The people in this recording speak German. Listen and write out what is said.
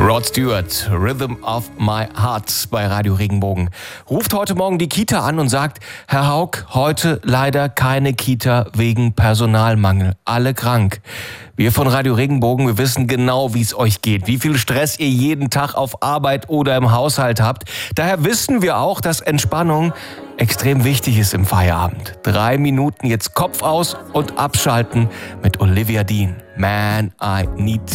Rod Stewart, Rhythm of My Heart bei Radio Regenbogen. Ruft heute Morgen die Kita an und sagt, Herr Haug, heute leider keine Kita wegen Personalmangel. Alle krank. Wir von Radio Regenbogen, wir wissen genau, wie es euch geht, wie viel Stress ihr jeden Tag auf Arbeit oder im Haushalt habt. Daher wissen wir auch, dass Entspannung extrem wichtig ist im Feierabend. 3 Minuten jetzt Kopf aus und abschalten mit Olivia Dean. Man, I need